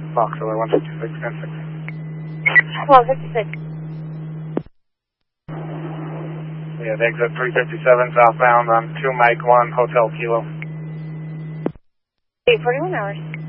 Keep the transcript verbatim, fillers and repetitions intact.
Foxtrot one fifty-six, ten six. one fifty-six. Yeah, the exit three fifty-seven southbound on two Mike one Hotel Kilo. eight forty-one hours.